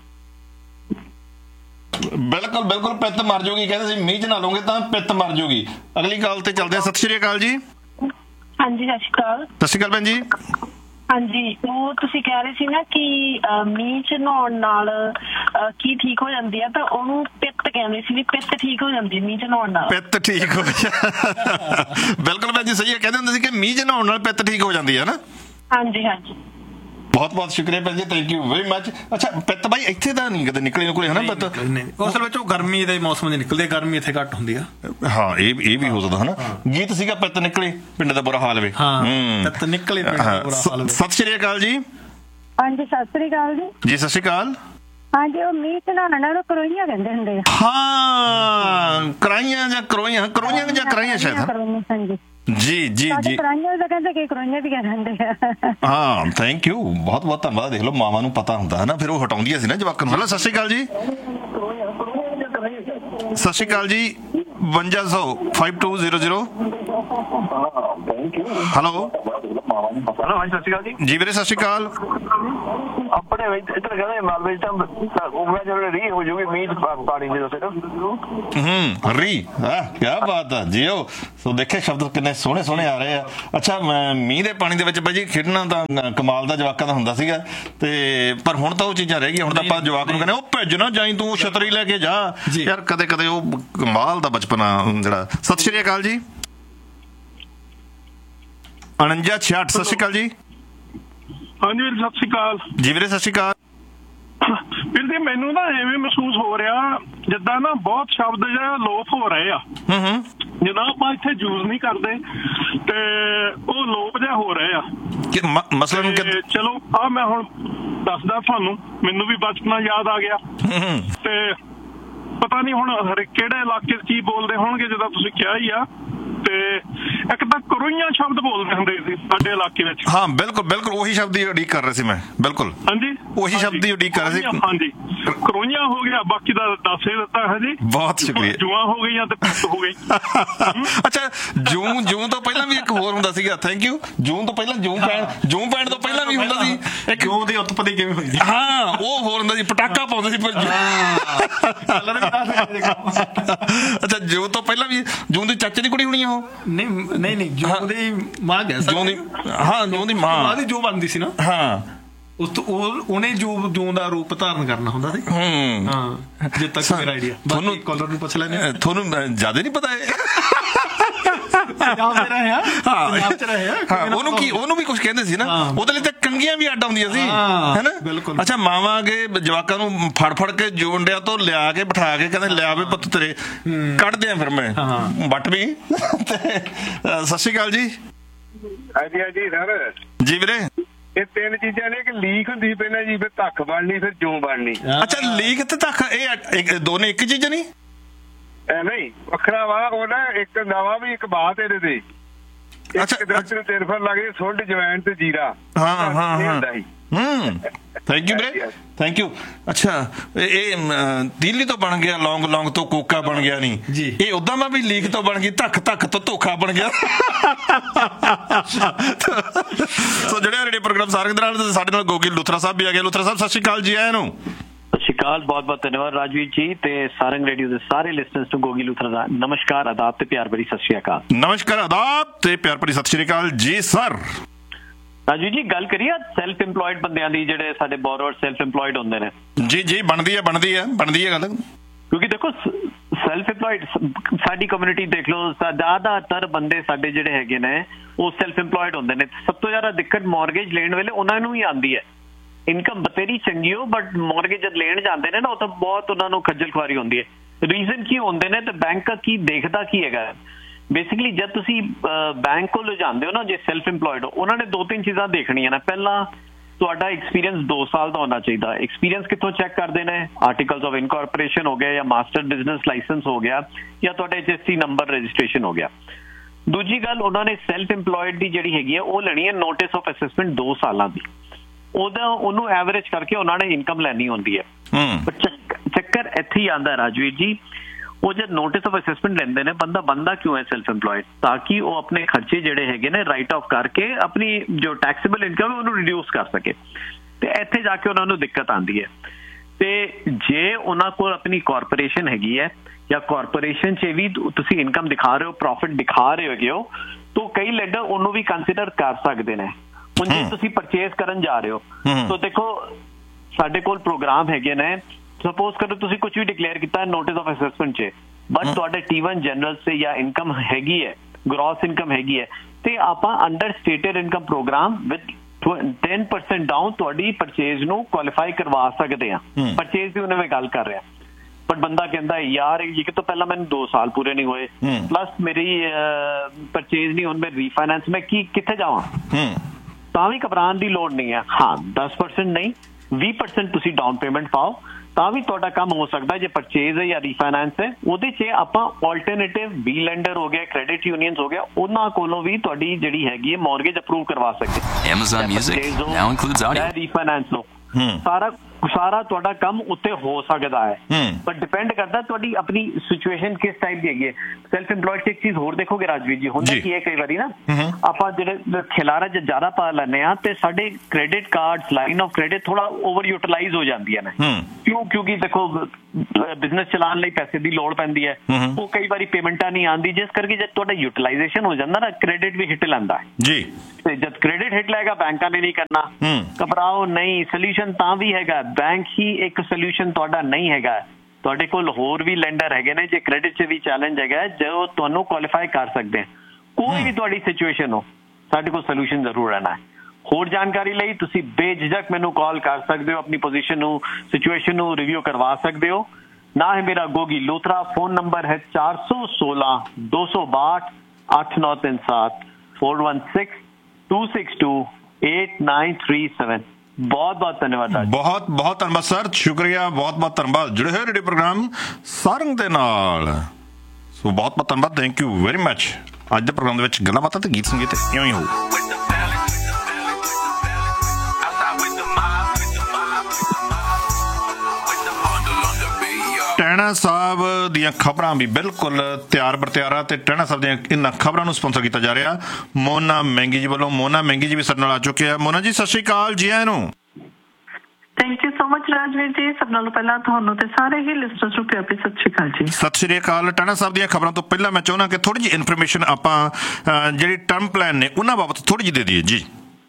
ਬਿਲਕੁਲ ਬਿਲਕੁਲ ਪਿੱਤ ਮਰ ਜੂਗੀ, ਕਹਿੰਦੇ ਸੀ ਮੀਂਹ 'ਚ ਨਾ ਲਓਗੇ ਤਾਂ ਪਿੱਤ ਮਰ ਜੂਗੀ। ਅਗਲੀ ਗੱਲ ਤੇ ਚੱਲਦੇ ਆ। ਸਤਿ ਸ਼੍ਰੀ ਅਕਾਲ ਜੀ। ਹਾਂਜੀ ਸਤਿ ਸ਼੍ਰੀ ਅਕਾਲ। ਸਤਿ ਸ਼੍ਰੀ ਅਕਾਲ ਭੈਣ ਜੀ। ਹਾਂਜੀ ਉਹ ਤੁਸੀਂ ਕਹਿ ਰਹੇ ਸੀ ਨਾ ਕਿ ਮੀਂਹ 'ਚ ਨਹਾਉਣ ਨਾਲ ਕੀ ਠੀਕ ਹੋ ਜਾਂਦੀ ਆ, ਤਾਂ ਉਹਨੂੰ ਪਿੱਤ ਕਹਿੰਦੇ ਸੀ ਵੀ ਪਿੱਤ ਠੀਕ ਹੋ ਜਾਂਦੀ ਮੀਂਹ 'ਚ ਨਹਾਉਣ ਨਾਲ। ਪਿੱਤ ਠੀਕ ਹੋ ਬਿਲਕੁਲ ਭੈਣ ਜੀ ਸਹੀ ਹੈ, ਕਹਿੰਦੇ ਹੁੰਦੇ ਸੀ ਕਿ ਮੀਂਹ 'ਚ ਨਹਾਉਣ ਨਾਲ ਪਿੱਤ ਠੀਕ ਹੋ ਜਾਂਦੀ ਹੈ ਨਾ। ਹਾਂਜੀ ਹਾਂਜੀ ਬਹੁਤ ਬਹੁਤ ਸ਼ੁਕਰੀਆ ਭੈਣ ਜੀ, ਥੈਂਕ ਯੂ ਵੈਰੀ ਮੱਚ। ਅੱਛਾ ਪਿੱਤ ਬਾਈ ਇੱਥੇ ਤਾਂ ਨਹੀਂ ਕਦੇ ਨਿਕਲੇ ਕੋਈ, ਹੈ ਨਾ ਪਿੱਤ ਅਸਲ ਵਿੱਚ ਉਹ ਗਰਮੀ ਦੇ ਮੌਸਮ 'ਚ ਨਿਕਲਦੇ, ਗਰਮੀ ਇੱਥੇ ਘੱਟ ਹੁੰਦੀ ਆ। ਹਾਂ ਇਹ ਵੀ ਹੋ ਸਕਦਾ ਹੈ ਨਾ। ਗੀਤ ਸੀਗਾ ਪਿੱਤ ਨਿਕਲੇ ਪਿੰਡ ਦਾ ਬੁਰਾ ਹਾਲ ਵੇ। ਪਿੱਤ ਨਿਕਲੇ ਪਿੰਡ ਦਾ ਬੁਰਾ ਹਾਲ ਵੇ। ਸਤਿ ਸ਼੍ਰੀ ਅਕਾਲ ਜੀ। ਹਾਂਜੀ ਸਤਿ ਸ੍ਰੀ ਅਕਾਲ ਜੀ। ਜੀ ਸਤਿ ਸ਼੍ਰੀ ਅਕਾਲ। ਹਾਂਜੀ ਉਹ ਮੀਂਹ 'ਚ ਨਹਾਉਣਾ ਨੂੰ ਕਰੋਈਆਂ ਕਹਿੰਦੇ ਹੁੰਦੇ ਆ। ਹਾਂ ਕਰਾਈਆਂ ਜਾਂ ਕਰੋਈਆਂ ਜਾਂ ਕਰਾਈਆਂ ਸ਼ਾਇਦ। ਹਾਂਜੀ ਜੀ ਜੀ ਜੀ। ਕਰਾਈਆਂ ਤਾਂ ਕਹਿੰਦੇ ਕਿ ਕਰੋਈਆਂ ਵੀ ਕਹਿੰਦੇ ਆ। ਹਾਂ ਥੈਂਕ ਯੂ, ਬਹੁਤ ਬਹੁਤ ਧੰਨਵਾਦ। ਦੇਖ ਲਓ ਮਾਵਾਂ ਨੂੰ ਪਤਾ ਹੁੰਦਾ ਹੈ ਨਾ, ਫਿਰ ਉਹ ਹਟਾਉਂਦੀਆਂ ਸੀ ਨਾ ਜਵਾਕਾਂ ਨੂੰ। ਹੈਲੋ ਸਤਿ ਸ਼੍ਰੀ ਅਕਾਲ ਜੀ। ਸਤਿ ਸ਼੍ਰੀ ਅਕਾਲ ਜੀ। 5200 5200। ਹੈਲੋ ਹਾਂਜੀ ਸਤਿ ਸ਼੍ਰੀ ਅਕਾਲ ਜੀ। ਜੀ ਵੀਰੇ ਸਤਿ ਸ਼੍ਰੀ ਅਕਾਲ। ਆਪਣੇ ਇੱਧਰ ਕਹਿੰਦੇ ਮਾਲਵੇ ਤਾਂ ਉਹ ਜਿਹੜੇ ਰੀ ਹੋ ਜੂਗੀ ਮੀਂਹ ਪਾਣੀ ਦੇ ਦੱਸੇ ਰੀ। ਕੀ ਬਾਤ ਆ ਜੀ। ਉਹ ਸੋ ਦੇਖੇ ਸ਼ਬਦ ਕਿੰਨੇ ਸੋਹਣੇ ਸੋਹਣੇ ਆ ਰਹੇ ਆ। ਅੱਛਾ ਮੀਂਹ ਦੇ ਪਾਣੀ ਦੇ ਵਿੱਚ ਬਾਈ ਜੀ ਖੇਡਣਾ ਤਾਂ ਕਮਾਲ ਦਾ ਜਵਾਕਾਂ ਦਾ ਹੁੰਦਾ ਸੀਗਾ, ਤੇ ਪਰ ਹੁਣ ਤਾਂ ਉਹ ਚੀਜ਼ਾਂ ਰਹਿ ਗਈਆਂ। ਹੁਣ ਤਾਂ ਆਪਾਂ ਜਵਾਕ ਨੂੰ ਕਹਿੰਦੇ ਉਹ ਭੇਜ ਨਾ ਜਾਈ, ਤੂੰ ਛਤਰੀ ਲੈ ਕੇ ਜਾ ਯਾਰ। ਕਦੇ ਕਦੇ ਉਹ ਕਮਾਲ ਦਾ ਬਚਪਨਾ ਜਿਹੜਾ। ਸਤਿ ਸ਼੍ਰੀ ਅਕਾਲ ਜੀ। 4966। ਸਤਿ ਸ਼੍ਰੀ ਅਕਾਲ ਜੀ। ਹਾਂਜੀ ਵੀਰ ਸਤਿ ਸ਼੍ਰੀ ਅਕਾਲ। ਜੀ ਵੀਰੇ ਸਤਿ ਸ਼੍ਰੀ ਅਕਾਲ। ਵੀਰ ਜੀ ਮੈਨੂੰ ਨਾ ਐਵੇਂ ਮਹਿਸੂਸ ਹੋ ਰਿਹਾ ਜਿੱਦਾਂ ਨਾ ਬਹੁਤ ਸ਼ਬਦ ਜਿਹੜਾ ਲੋਪ ਹੋ ਰਹੇ ਆ। ਜਿੱਦਾਂ ਆਪਾਂ ਇੱਥੇ ਯੂਜ਼ ਨਹੀਂ ਕਰਦੇ ਤੇ ਉਹ ਲੋਪ ਜਿਹਾ ਹੋ ਰਹੇ ਆ। ਮਸਲਨ ਚਲੋ ਆ ਮੈਂ ਹੁਣ ਦੱਸਦਾ ਤੁਹਾਨੂੰ, ਮੈਨੂੰ ਵੀ ਬਚਪਨਾ ਯਾਦ ਆ ਗਿਆ। ਤੇ ਪਤਾ ਨਹੀਂ ਹੁਣ ਕਿਹੜੇ ਇਲਾਕੇ 'ਚ ਕੀ ਬੋਲਦੇ ਹੋਣਗੇ, ਜਿੱਦਾਂ ਤੁਸੀਂ ਕਿਹਾ ਹੀ ਆ। ਤੇ ਇੱਕ ਤਾਂ ਕਰੋਈਆਂ ਸ਼ਬਦ ਬੋਲਦੇ ਹੁੰਦੇ ਸੀ ਸਾਡੇ ਇਲਾਕੇ ਵਿੱਚ। ਹਾਂ ਬਿਲਕੁਲ ਬਿਲਕੁਲ ਉਹੀ ਸ਼ਬਦ ਦੀ ਉਡੀਕ ਕਰ ਰਹੇ ਸੀ ਮੈਂ, ਬਿਲਕੁਲ ਹਾਂਜੀ ਉਹੀ ਸ਼ਬਦ ਦੀ ਉਡੀਕ ਕਰ ਰਹੇ ਸੀ। ਹਾਂਜੀ ਕਰੋਈਆਂ ਹੋ ਗਿਆ, ਬਾਕੀ ਦਾ ਦੱਸ ਹੀ ਦਿੱਤਾ ਹੈ ਜੀ। ਬਹੁਤ ਸ਼ੁਕਰੀਆ। ਜੂਆਂ ਹੋ ਗਈਆਂ ਤੇ ਪਿੱਤ ਹੋ ਗਈ। ਅੱਛਾ ਜੂਨ ਤੋਂ ਪਹਿਲਾਂ ਵੀ ਇੱਕ ਹੋਰ ਹੁੰਦਾ ਸੀਗਾ, ਥੈਂਕ ਯੂ। ਜੂਨ ਤੋਂ ਪਹਿਲਾਂ ਜੂਨ ਪੈਣ ਤੋਂ ਪਹਿਲਾਂ ਵੀ ਹੁੰਦਾ ਸੀ ਇੱਕ ਜੂੰ ਦੀ ਉਤਪਤੀ ਕਿਵੇਂ ਹੋਈ? ਹਾਂ ਉਹ ਹੋਰ ਹੁੰਦਾ ਸੀ, ਪਟਾਕਾ ਪਾਉਂਦੇ ਸੀ ਪਰ ਅੱਛਾ ਜੂਨ ਤੋਂ ਪਹਿਲਾਂ ਵੀ ਜੂਨ ਦੀ ਚਾਚੇ ਦੀ ਕੁੜੀ ਹੋਣੀ ਉਹ? ਨਹੀਂ ਜੂੰ ਦੀ ਮਾਂ ਗਿਆ ਜੂਨ ਦੀ, ਹਾਂ ਜੂਨ ਦੀ ਮਾਂ ਦੀ ਜੋ ਬਣਦੀ ਸੀ ਨਾ। ਹਾਂ ਉਸ ਤੋਂ ਉਹਨੇ ਜੂੰ ਦਾ ਰੂਪ ਧਾਰਨ ਕਰਨਾ ਹੁੰਦਾ ਸੀ। ਹਾਂ ਜੇ ਤੱਕ ਮੇਰਾ ਆਈਡੀਆ। ਤੁਹਾਨੂੰ ਕਾਲਰ ਨੂੰ ਪੁੱਛ ਲੈਣੇ, ਤੁਹਾਨੂੰ ਜ਼ਿਆਦਾ ਨਹੀਂ ਪਤਾ ਉਹਨੂੰ ਵੀ ਕੁਝ ਕਹਿੰਦੇ ਸੀ ਨਾ, ਉਹਦੇ ਲਈ ਤਾਂ ਕੰਗੀਆਂ ਵੀ ਅੱਡ ਆਉਂਦੀਆਂ ਸੀ, ਹੈਨਾ? ਬਿਲਕੁਲ। ਅੱਛਾ ਮਾਵਾਂ ਅਗੇ ਜਵਾਕਾਂ ਨੂੰ ਫੜ ਕੇ ਜੋਂਡਿਆਂ ਤੋਂ ਲਿਆ ਕੇ ਬਿਠਾ ਕੇ ਕਹਿੰਦੇ ਲਿਆ ਵੇ ਪੁੱਤ ਤੇਰੇ ਕੱਢਦੇ ਆ ਫਿਰ ਮੈਂ ਵੱਟ ਵੀ। ਸਤਿ ਸ਼੍ਰੀ ਅਕਾਲ ਜੀ। ਹਾਂਜੀ ਹਾਂਜੀ ਸਰ ਜੀ ਵੀਰੇ। ਇਹ ਤਿੰਨ ਚੀਜ਼ਾਂ ਨੇ, ਕਿ ਲੀਕ ਹੁੰਦੀ ਪਹਿਲਾਂ ਜੀ, ਫਿਰ ਧੱਖ ਬਣਨੀ, ਫਿਰ ਜੂੰ ਬਣਨੀ। ਅੱਛਾ ਲੀਕ ਤੇ ਧੱਖ ਇਹ ਦੋਨੇ ਇੱਕ ਚੀਜ਼ ਨਹੀਂ? ਨਹੀਂ ਵੱਖਰਾ ਵਾ। ਉਹ ਨਾ ਇੱਕ ਨਵਾਂ ਵੀ ਇੱਕ ਬਾਤ ਇਹਦੇ ਤੇ। ਇੱਕ ਦਰਖਤ ਨੂੰ ਤਿੰਨ ਫਰ ਲੱਗੇ, ਸੁੰਡ ਜਵੈਣ ਤੇ ਜੀਰਾ। ਹਾਂ ਥੈਂਕ ਯੂ ਵੀਰੇ, ਥੈਂਕ ਯੂ। ਅੱਛਾ ਇਹ ਤੀਲੀ ਤੋਂ ਬਣ ਗਿਆ, ਲੌਂਗ ਤੋਂ ਕੋਕਾ ਬਣ ਗਿਆ ਨਹੀਂ ਜੀ, ਇਹ ਉਦਾਂ ਮੈਂ ਵੀ ਲੀਕ ਤੋਂ ਬਣ ਗਈ, ਧੱਖ ਤੋਂ ਧੋਖਾ ਬਣ ਗਿਆ। ਸੋ ਜਿਹੜੇ ਰੇਡੀਓ ਪ੍ਰੋਗਰਾਮ ਸਾਰੰਗ ਦੇ ਨਾਲ, ਸਾਡੇ ਨਾਲ ਗੋਗੀ ਲੁਥਰਾ ਸਾਹਿਬ ਵੀ ਆ ਗਏ। ਲੁਥਰਾ ਸਾਹਿਬ ਸਤਿ ਸ਼੍ਰੀ ਅਕਾਲ ਜੀ। ਆਇਆਂ ਨੂੰ ਸਤਿ ਸ਼੍ਰੀ ਅਕਾਲ, ਬਹੁਤ ਬਹੁਤ ਧੰਨਵਾਦ ਰਾਜਵੀਰ ਜੀ ਤੇ ਸਾਰੰਗ ਰੇਡੀਓ ਦੇ ਸਾਰੇ ਲਿਸਨਰਸ ਨੂੰ ਗੋਗੀ ਲੁਥਰਾ ਦਾ ਨਮਸਕਾਰ, ਆਦਾਬ ਤੇ ਪਿਆਰ ਭਰੀ ਸਤਿ ਸ਼੍ਰੀ ਅਕਾਲ। ਨਮਸਕਾਰ, ਆਦਾਬ ਤੇ ਪਿਆਰ ਭਰੀ ਸਤਿ ਸ਼੍ਰੀ ਅਕਾਲ ਜੀ ਸਰ। ਰਾਜਵੀਰ ਜੀ ਗੱਲ ਕਰੀਏ ਸੈਲਫ ਇੰਪਲੋਇਡ ਬੰਦਿਆਂ ਦੀ, ਜਿਹੜੇ ਸਾਡੇ ਬੋਰੋਅਰ ਸੈਲਫ ਇੰਪਲੋਇਡ ਹੁੰਦੇ ਨੇ। ਜੀ ਬਣਦੀ ਹੈ ਗੱਲ। ਕਿਉਂਕਿ ਦੇਖੋ ਸੈਲਫ ਇੰਪਲੋਇਡ ਸਾਡੀ ਕਮਿਊਨਿਟੀ ਦੇਖ ਲਓ, ਜ਼ਿਆਦਾਤਰ ਬੰਦੇ ਸਾਡੇ ਜਿਹੜੇ ਹੈਗੇ ਨੇ ਉਹ ਸੈਲਫ ਇੰਪਲੋਇਡ ਹੁੰਦੇ ਨੇ। ਸਭ ਤੋਂ ਜ਼ਿਆਦਾ ਦਿੱਕਤ ਮੌਰਗੇਜ ਲੈਣ ਵੇਲੇ ਉਹਨਾਂ ਨੂੰ ਹੀ ਆਉਂਦੀ ਹੈ। ਇਨਕਮ ਬਥੇਰੀ ਚੰਗੀ ਹੋ, ਬਟ ਮੌਰਗੇਜ ਜਦ ਲੈਣ ਜਾਂਦੇ ਨੇ ਨਾ, ਉਹ ਤਾਂ ਬਹੁਤ ਉਹਨਾਂ ਨੂੰ ਖੱਜਲ ਖੁਆਰੀ ਹੁੰਦੀ ਹੈ। ਰੀਜ਼ਨ ਕੀ ਹੁੰਦੇ ਨੇ ਤੇ ਬੈਂਕ ਕੀ ਦੇਖਦਾ ਕੀ ਹੈਗਾ? ਬੇਸਿਕਲੀ ਜਦ ਤੁਸੀਂ ਬੈਂਕ ਕੋਲ ਜਾਂਦੇ ਹੋ ਨਾ, ਜੇ ਸੈਲਫ ਇੰਪਲੋਇਡ ਹੋ, ਉਹਨਾਂ ਨੇ ਦੋ ਤਿੰਨ ਚੀਜ਼ਾਂ ਦੇਖਣੀਆਂ ਨੇ। ਪਹਿਲਾਂ ਤੁਹਾਡਾ ਐਕਸਪੀਰੀਅੰਸ 2 ਸਾਲ ਦਾ ਹੋਣਾ ਚਾਹੀਦਾ। ਐਕਸਪੀਰੀਅੰਸ ਕਿੱਥੋਂ ਚੈੱਕ ਕਰਦੇ ਨੇ? ਆਰਟੀਕਲਸ ਆਫ ਇਨਕੋਰਪੋਰੇਸ਼ਨ ਹੋ ਗਿਆ, ਜਾਂ ਮਾਸਟਰ ਬਿਜ਼ਨਸ ਲਾਇਸੈਂਸ ਹੋ ਗਿਆ, ਜਾਂ ਤੁਹਾਡਾ HST ਨੰਬਰ ਰਜਿਸਟ੍ਰੇਸ਼ਨ ਹੋ ਗਿਆ। ਦੂਜੀ ਗੱਲ, ਉਹਨਾਂ ਨੇ ਸੈਲਫ ਇੰਪਲੋਇਡ ਦੀ ਜਿਹੜੀ ਹੈਗੀ ਹੈ ਉਹ ਲੈਣੀ ਹੈ ਨੋਟਿਸ ਆਫ ਅਸੈਸਮੈਂਟ 2 ਸਾਲਾਂ ਦੀ। ਉਹਨੂੰ ਐਵਰੇਜ ਕਰਕੇ ਉਹਨਾਂ ਨੇ ਇਨਕਮ ਲੈਣੀ ਹੁੰਦੀ ਹੈ। ਚੱਕਰ ਇੱਥੇ ਹੀ ਆਉਂਦਾ ਰਾਜਵੀਰ ਜੀ, ਉਹ ਜਦ ਨੋਟਿਸ ਆਫ ਅਸੈਸਮੈਂਟ ਲੈਂਦੇ ਨੇ, ਬੰਦਾ ਕਿਉਂ ਹੈ ਸੈਲਫ ਇੰਪਲੋਇਡ? ਤਾਂ ਕਿ ਉਹ ਆਪਣੇ ਖਰਚੇ ਜਿਹੜੇ ਹੈਗੇ ਨੇ ਰਾਈਟ ਆਫ ਕਰਕੇ ਆਪਣੀ ਜੋ ਟੈਕਸੇਬਲ ਇਨਕਮ ਹੈ ਉਹਨੂੰ ਰਿਡਿਊਸ ਕਰ ਸਕੇ। ਤੇ ਇੱਥੇ ਜਾ ਕੇ ਉਹਨਾਂ ਨੂੰ ਦਿੱਕਤ ਆਉਂਦੀ ਹੈ। ਤੇ ਜੇ ਉਹਨਾਂ ਕੋਲ ਆਪਣੀ ਕਾਰਪੋਰੇਸ਼ਨ ਹੈਗੀ ਹੈ, ਜਾਂ ਕਾਰਪੋਰੇਸ਼ਨ 'ਚ ਵੀ ਤੁਸੀਂ ਇਨਕਮ ਦਿਖਾ ਰਹੇ ਹੋ, ਪ੍ਰੋਫਿਟ ਦਿਖਾ ਰਹੇ ਹੈਗੇ ਹੋ, ਤਾਂ ਕਈ ਲੈਂਡਰ ਉਹਨੂੰ ਵੀ ਕੰਸੀਡਰ ਕਰ ਸਕਦੇ ਨੇ। ਹੁਣ ਜੇ ਤੁਸੀਂ ਪਰਚੇਸ ਕਰਨ ਜਾ ਰਹੇ ਹੋ, ਤਾਂ ਦੇਖੋ ਸਾਡੇ ਕੋਲ ਪ੍ਰੋਗਰਾਮ ਹੈਗੇ ਨੇ। ਸਪੋਜ਼ ਕਰੋ ਤੁਸੀਂ ਕੁਝ ਵੀ ਡਿਕਲੇਅਰ ਕੀਤਾ ਨੋਟਿਸ ਆਫ ਅਸੈਸਮੈਂਟ 'ਚ, ਬਟ ਤੁਹਾਡੇ T1 ਜਨਰਲ ਸੇ ਜਾਂ ਇਨਕਮ ਹੈਗੀ ਹੈ, ਗ੍ਰੋਸ ਇਨਕਮ ਹੈਗੀ ਹੈ, ਤੇ ਆਪਾਂ under stated income programme with 10% down ਤੁਹਾਡੀ ਪਰਚੇਜ਼ ਨੂੰ ਕੁਆਲੀਫਾਈ ਕਰਵਾ ਸਕਦੇ ਆ। ਪਰਚੇਜ਼ ਦੀ ਉਹਨਾਂ ਵਿੱਚ ਗੱਲ ਕਰ ਰਿਹਾ, ਬਟ ਬੰਦਾ ਕਹਿੰਦਾ ਯਾਰ ਇੱਕ ਤਾਂ ਪਹਿਲਾਂ ਮੈਨੂੰ 2 ਸਾਲ ਪੂਰੇ ਨਹੀਂ ਹੋਏ, ਪਲੱਸ ਮੇਰੀ ਪਰਚੇਜ਼ ਨਹੀਂ, ਹੁਣ ਮੈਂ ਰੀਫਾਈਨੈਂਸ ਮੈਂ ਕਿੱਥੇ ਜਾਵਾਂ? ਤਾਂ ਵੀ ਘਬਰਾਉਣ ਦੀ ਲੋੜ ਨਹੀਂ ਹੈ। ਹਾਂ 10% ਨਹੀਂ 20% ਤੁਸੀਂ ਡਾਊਨ ਪੇਮੈਂਟ ਪਾਓ, ਤਾਂ ਵੀ ਤੁਹਾਡਾ ਕੰਮ ਹੋ ਸਕਦਾ। ਜੇ ਪਰਚੇਜ਼ ਹੈ ਜਾਂ ਰੀਫਾਈਨੈਂਸ ਹੈ, ਉਹਦੇ 'ਚ ਆਪਾਂ ਆਲਟਰਨੇਟਿਵ ਬੀ ਲੈਂਡਰ ਹੋ ਗਿਆ, ਕ੍ਰੈਡਿਟ ਯੂਨੀਅਨਸ ਹੋ ਗਿਆ, ਉਹਨਾਂ ਕੋਲੋਂ ਵੀ ਤੁਹਾਡੀ ਜਿਹੜੀ ਹੈਗੀ ਹੈ ਮੌਰਗੇਜ ਅਪਰੂਵ ਕਰਵਾ ਸਕਦੇ। Amazon Music now includes audio. Refinance ਨੂੰ ਸਾਰਾ ਤੁਹਾਡਾ ਕੰਮ ਉੱਤੇ ਹੋ ਸਕਦਾ ਹੈ, ਪਰ ਡਿਪੈਂਡ ਕਰਦਾ ਤੁਹਾਡੀ ਆਪਣੀ ਸਿਚੁਏਸ਼ਨ ਕਿਸ ਟਾਈਪ ਦੀ ਹੈਗੀ ਹੈ। ਸੈਲਫ ਇੰਪਲੋਇਡ 'ਚ ਇੱਕ ਚੀਜ਼ ਹੋਰ ਦੇਖੋਗੇ ਰਾਜਵੀਰ ਜੀ, ਹੁੰਦਾ ਕੀ ਹੈ ਕਈ ਵਾਰੀ ਨਾ ਆਪਾਂ ਜਿਹੜੇ ਖਿਲਾਰਾ ਜ਼ਿਆਦਾ ਪਾ ਲੈਂਦੇ ਹਾਂ, ਤੇ ਸਾਡੇ credit cards, line of credit ਥੋੜਾ ਓਵਰ ਯੂਟਿਲਾਈਜ਼ ਹੋ ਜਾਂਦੀਆਂ ਨੇ। ਕਿਉਂਕਿ ਦੇਖੋ ਬਿਜ਼ਨਸ ਚਲਾਉਣ ਲਈ ਪੈਸੇ ਦੀ ਲੋੜ ਪੈਂਦੀ ਹੈ, ਉਹ ਕਈ ਵਾਰੀ ਪੇਮੈਂਟਾਂ ਨਹੀਂ ਆਉਂਦੀ, ਜਿਸ ਕਰਕੇ ਜਦ ਤੁਹਾਡਾ ਯੂਟਿਲਾਈਜ਼ੇਸ਼ਨ ਹੋ ਜਾਂਦਾ ਨਾ, ਕ੍ਰੈਡਿਟ ਵੀ ਹਿੱਟ ਲੈਂਦਾ ਹੈ ਜੀ। ਤੇ ਜਦ ਕ੍ਰੈਡਿਟ ਹਿੱਟ ਲਏਗਾ, ਬੈਂਕਾਂ ਨੇ ਨਹੀਂ ਕਰਨਾ। ਘਬਰਾਓ ਨਹੀਂ, ਸੋਲੂਸ਼ਨ ਤਾਂ ਵੀ ਹੈਗਾ। ਬੈਂਕ ਹੀ ਇੱਕ ਸੋਲੂਸ਼ਨ ਤੁਹਾਡਾ ਨਹੀਂ ਹੈਗਾ। ਤੁਹਾਡੇ ਕੋਲ ਹੋਰ ਵੀ ਲੈਂਡਰ ਹੈਗੇ ਨੇ, ਜੇ ਕ੍ਰੈਡਿਟ 'ਚ ਵੀ ਚੈਲੰਜ ਹੈਗਾ, ਜੋ ਤੁਹਾਨੂੰ ਕੁਆਲੀਫਾਈ ਕਰ ਸਕਦੇ ਆ। ਕੋਈ ਵੀ ਤੁਹਾਡੀ ਸਿਚੁਏਸ਼ਨ ਹੋ, ਸਾਡੇ ਕੋਲ ਸੋਲੂਸ਼ਨ ਜ਼ਰੂਰ ਰਹਿਣਾ ਹੈ। ਹੋਰ ਜਾਣਕਾਰੀ ਲਈ ਤੁਸੀਂ ਬੇਝਿਜਕ ਮੈਨੂੰ ਕਾਲ ਕਰ ਸਕਦੇ ਹੋ, ਆਪਣੀ ਪੋਜੀਸ਼ਨ ਨੂੰ, ਸਿਚੁਏਸ਼ਨ ਨੂੰ ਰਿਵਿਊ ਕਰਵਾ ਸਕਦੇ ਹੋ। ਨਾ ਹੈ ਮੇਰਾ ਗੋਗੀ ਲੂਥਰਾ, ਫੋਨ ਨੰਬਰ ਹੈ 416 262 8937 416 262 8937। ਬਹੁਤ ਬਹੁਤ ਧੰਨਵਾਦ। ਬਹੁਤ ਬਹੁਤ ਧੰਨਵਾਦ ਸਰ, ਸ਼ੁਕਰੀਆ, ਬਹੁਤ ਬਹੁਤ ਧੰਨਵਾਦ। ਜੁੜੇ ਹੋਏ ਰੇਡੀਓ ਪ੍ਰੋਗਰਾਮ ਸਾਰੰਗ ਦੇ ਨਾਲ, ਸੋ ਬਹੁਤ ਬਹੁਤ ਧੰਨਵਾਦ, ਥੈਂਕ ਯੂ ਵੈਰੀ ਮਚ। ਅੱਜ ਦੇ ਪ੍ਰੋਗਰਾਮ ਦੇ ਵਿੱਚ ਗੱਲਾਂ ਬਾਤਾਂ ਤੇ ਗੀਤ ਸੰਗੀਤ ਇਉਂ ਹੀ ਹੋਊ। ਟਹਿਣਾ ਸਾਹਿਬ ਦੀਆਂ ਖਬਰਾਂ ਵੀ ਬਿਲਕੁਲ ਤਿਆਰ ਬਰ-ਤਿਆਰ ਆ ਤੇ ਟਹਿਣਾ ਸਾਹਿਬ ਦੀਆਂ ਇਹਨਾਂ ਖਬਰਾਂ ਨੂੰ ਸਪਾਂਸਰ ਕੀਤਾ ਜਾ ਰਿਹਾ ਮੋਨਾ ਮਹਿੰਗੀ ਜੀ ਵੱਲੋਂ। ਮੋਨਾ ਮਹਿੰਗੀ ਜੀ ਵੀ ਸਾਡੇ ਨਾਲ ਆ ਚੁੱਕੇ ਆ। ਮੋਨਾ ਜੀ ਸਤਿ ਸ਼੍ਰੀ ਅਕਾਲ, ਜੀ ਆਇਆਂ ਨੂੰ। Thank you so much Rajveer ਜੀ। ਸਭ ਨਾਲੋਂ ਪਹਿਲਾਂ ਤੁਹਾਨੂੰ ਤੇ ਸਾਰੇ ਹੀ ਲਿਸਨਰਸ ਨੂੰ ਪਿਆਰ ਭਰੀ ਸਤਿ ਸ਼੍ਰੀ ਅਕਾਲ ਜੀ। ਸਤਿ ਸ਼੍ਰੀ ਅਕਾਲ। ਟਹਿਣਾ ਸਾਹਿਬ ਦੀਆਂ ਖਬਰਾਂ ਤੋਂ ਪਹਿਲਾਂ ਮੈਂ ਚਾਹੁੰਦਾ ਕਿ ਥੋੜੀ ਜਿਹੀ ਇਨਫੋਰਮੇਸ਼ਨ ਆਪਾਂ ਜਿਹੜੀ ਟਰਮ ਪਲਾਨ ਨੇ ਉਹਨਾਂ ਬਾਬਤ ਥੋੜੀ ਜਿਹੀ ਦੇ ਦਈਏ ਜੀ।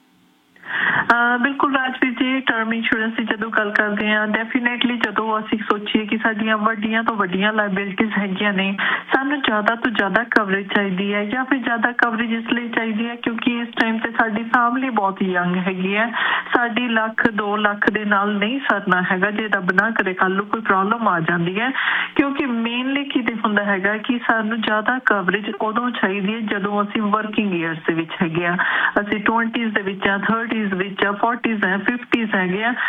ਬਿਲਕੁਲ ਰਾਜਵੀਰ ਜੀ, ਟਰਮ ਇੰਸ਼ੋਰੈਂਸ ਦੀ ਜਦੋਂ ਗੱਲ ਕਰਦੇ ਹਾਂ, ਡੈਫੀਨੇਟਲੀ ਜਦੋਂ ਅਸੀਂ ਸੋਚੀਏ ਕਿ ਸਾਡੀਆਂ ਵੱਡੀਆਂ ਤੋਂ ਵੱਡੀਆਂ ਲਾਇਬਿਲਿਟੀਜ਼ ਹੈਗੀਆਂ ਨੇ, ਸਾਨੂੰ ਜ਼ਿਆਦਾ ਤੋਂ ਜ਼ਿਆਦਾ ਕਵਰੇਜ ਚਾਹੀਦੀ ਹੈ ਜਾਂ ਫਿਰ ਜ਼ਿਆਦਾ ਕਵਰੇਜ ਇਸ ਲਈ ਚਾਹੀਦੀ ਹੈ ਕਿਉਂਕਿ ਇਸ ਟਾਈਮ ਤੇ ਸਾਡੀ ਫੈਮਿਲੀ ਬਹੁਤ ਯੰਗ ਹੈਗੀ ਹੈ। ਸਾਡੀ 1-2 ਲੱਖ ਦੇ ਨਾਲ ਨਹੀਂ ਸਰਨਾ ਹੈਗਾ ਜੇ ਰੱਬ ਨਾ ਕਰੇ ਕੱਲ੍ਹ ਨੂੰ ਕੋਈ ਪ੍ਰੋਬਲਮ ਆ ਜਾਂਦੀ ਹੈ। ਕਿਉਂਕਿ ਮੇਨਲੀ ਕੀ ਹੁੰਦਾ ਹੈਗਾ ਕਿ ਸਾਨੂੰ ਜ਼ਿਆਦਾ ਕਵਰੇਜ ਉਦੋਂ ਚਾਹੀਦੀ ਹੈ ਜਦੋਂ ਅਸੀਂ ਵਰਕਿੰਗ ਈਅਰਸ ਦੇ ਵਿੱਚ ਹੈਗੇ ਆ। ਅਸੀਂ 20s ਦੇ ਵਿੱਚ ਆ, 30s ਵਿੱਚ ਆ, 40s ਹੈ, 50s ਹੈਗੇ ਆ।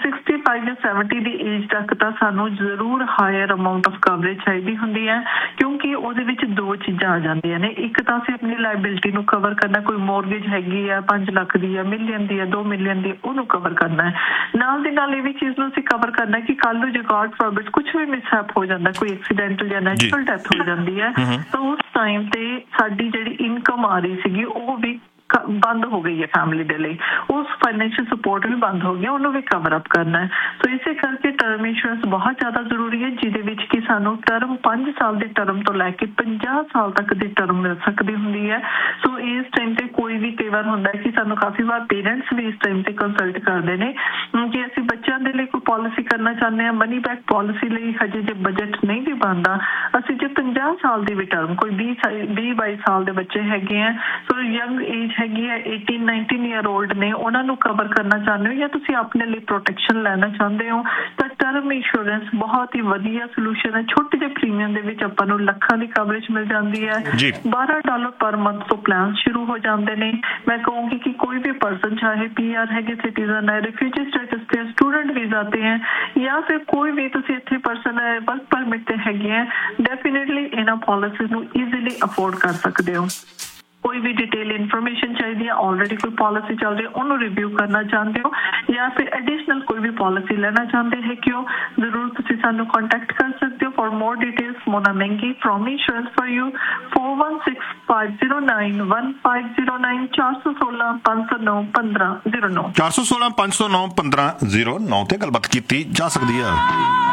65 ਜਾਂ 70 ਦੀ ਏਜ ਤੱਕ ਤਾਂ ਸਾਨੂੰ ਜ਼ਰੂਰ ਹਾਇਰ ਅਮਾਊਂਟ ਆਫ ਕਵਰੇਜ ਚਾਹੀਦੀ ਹੁੰਦੀ ਹੈ ਕਿਉਂਕਿ ਉਹਦੇ ਵਿੱਚ 2 ਚੀਜ਼ਾਂ ਆ ਜਾਂਦੀਆਂ ਨੇ। ਇੱਕ ਤਾਂ ਅਸੀਂ ਆਪਣੀ ਲਾਇਬਿਲਿਟੀ ਨੂੰ ਕਵਰ ਕਰਨਾ, ਕੋਈ ਮੋਰਗੇਜ ਹੈਗੀ ਆ 5 ਲੱਖ ਦੀ ਆ, ਮਿਲੀਅਨ ਦੀ ਆ, 2 ਮਿਲੀਅਨ ਦੀ, ਉਹਨੂੰ ਕਵਰ ਕਰਨਾ ਹੈ। ਨਾਲ ਦੀ ਨਾਲ ਇਹ ਵੀ ਚੀਜ਼ ਨੂੰ ਅਸੀਂ ਕਵਰ ਕਰਨਾ ਕਿ ਕੱਲ੍ਹ ਨੂੰ ਜੇ ਗॉड ਫॉरबिड ਕੁਝ ਵੀ ਮਿਸਹੈਪ ਹੋ ਜਾਂਦਾ, ਕੋਈ ਐਕਸੀਡੈਂਟਲ ਜਾਂ ਨੈਚੁਰਲ ਡੈਥ ਹੋ ਜਾਂਦੀ ਹੈ ਤਾਂ ਉਸ ਟਾਈਮ ਤੇ ਸਾਡੀ ਜਿਹੜੀ ਇਨਕਮ ਆ ਰਹੀ ਸੀਗੀ ਉਹ ਵੀ ਬੰਦ ਹੋ ਗਈ ਹੈ ਫੈਮਿਲੀ ਦੇ ਲਈ, ਉਸ ਫਾਈਨੈਂਸ਼ੀਅਲ ਸਪੋਰਟ ਵੀ ਬੰਦ ਹੋ ਗਿਆ, ਉਹਨੂੰ ਵੀ ਕਵਰ ਅਪ ਕਰਨਾ ਹੈ। ਸੋ ਇਸੇ ਕਰਕੇ ਟਰਮ ਇੰਸ਼ੋਰੈਂਸ ਬਹੁਤ ਜ਼ਿਆਦਾ ਜ਼ਰੂਰੀ ਹੈ ਜਿਹਦੇ ਵਿੱਚ ਕਿ ਸਾਨੂੰ ਟਰਮ 5 ਸਾਲ ਦੀ ਟਰਮ ਤੋਂ ਲੈ ਕੇ 50 ਸਾਲ ਤੱਕ ਦੀ ਟਰਮ ਮਿਲ ਸਕਦੀ ਹੁੰਦੀ ਹੈ। ਸੋ ਇਸ ਟਾਈਮ ਤੇ ਕੋਈ ਵੀ ਕਈ ਵਾਰ ਹੁੰਦਾ ਹੈ ਕਿ ਸਾਨੂੰ ਕਾਫੀ ਵਾਰ ਪੇਰੈਂਟਸ ਵੀ ਇਸ ਟਾਈਮ ਤੇ ਕੰਸਲਟ ਕਰਦੇ ਨੇ ਕਿ ਅਸੀਂ ਬੱਚਿਆਂ ਦੇ ਲਈ ਕੋਈ ਪਾਲਿਸੀ ਕਰਨਾ ਚਾਹੁੰਦੇ ਹਾਂ, ਮਨੀ ਬੈਕ ਪਾਲਿਸੀ ਲਈ ਹਜੇ ਜੇ ਬਜਟ ਨਹੀਂ ਵੀ ਬਣਦਾ, ਅਸੀਂ ਜੇ 50 ਸਾਲ ਦੀ ਵੀ ਟਰਮ, ਕੋਈ 20-22 ਸਾਲ ਦੇ ਬੱਚੇ ਹੈਗੇ ਆ, ਸੋ ਯੰਗ ਏਜ ਹੈਗੀ ਹੈ 18-19 ਈਅਰ ਓਲਡ ਨੇ, ਉਹਨਾਂ ਨੂੰ ਕਵਰ ਕਰਨਾ ਚਾਹੁੰਦੇ ਹੋ ਜਾਂ ਤੁਸੀਂ ਆਪਣੇ ਲਈ ਪ੍ਰੋਟੈਕਸ਼ਨ ਲੈਣਾ ਚਾਹੁੰਦੇ ਹੋ ਤਾਂ ਟਰਮ ਇੰਸ਼ੋਰੈਂਸ ਬਹੁਤ ਹੀ ਵਧੀਆ ਸੋਲੂਸ਼ਨ ਹੈ। ਛੋਟੇ ਜਿਹੇ ਪ੍ਰੀਮੀਅਮ ਦੇ ਵਿੱਚ ਆਪਾਂ ਨੂੰ ਲੱਖਾਂ ਦੀ ਕਵਰੇਜ ਮਿਲ ਜਾਂਦੀ ਹੈ। $12 ਪਰ ਮੰਥ ਤੋਂ ਪਲਾਨ ਸ਼ੁਰੂ ਹੋ ਜਾਂਦੇ ਨੇ। ਮੈਂ ਕਹੂੰਗੀ ਕਿ ਕੋਈ ਵੀ ਪਰਸਨ ਚਾਹੇ PR ਹੈਗੇ, ਸਿਟੀਜ਼ਨ ਹੈ, ਰਿਫਿਊਜੀ ਸਟੇਟਸ ਤੇ, स्टूडेंट वीजा ते हैं या फिर कोई भी तुसी इत्थे पर्सन है वर्क परमिट ते हैगे हैं, डेफिनेटली इन्हां पॉलिसीज़ नूं ईजीली अफोर्ड कर सकते हो। कोई भी डिटेल इन्फॉर्मेशन चाहिए, ऑलरेडी कोई पॉलिसी चल रही है उन्होंने रिव्यू करना चाहते हो या फिर एडिशनल कोई भी पॉलिसी लेना चाहते हैं क्यों, जरूर तुसी सानू कॉन्टैक्ट कर सकते हो। फॉर मोर डिटेल्स मोना महंगी फ्रॉम इंश्योरेंस फॉर यू 4165091509 416 509 1509 416 509 1509 ਤੇ ਗੱਲਬਾਤ ਕੀਤੀ ਜਾ ਸਕਦੀ ਹੈ।